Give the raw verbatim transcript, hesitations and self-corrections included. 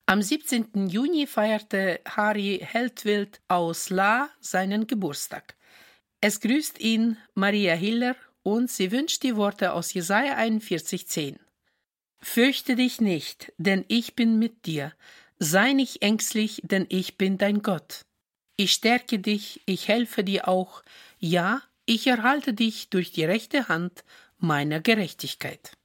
Am siebzehnten Juni feierte Harry Heldwild aus La seinen Geburtstag. Es grüßt ihn Maria Hiller und sie wünscht die Worte aus Jesaja einundvierzig, zehn. Fürchte dich nicht, denn ich bin mit dir. Sei nicht ängstlich, denn ich bin dein Gott. Ich stärke dich, ich helfe dir auch. Ja, ich erhalte dich durch die rechte Hand meiner Gerechtigkeit.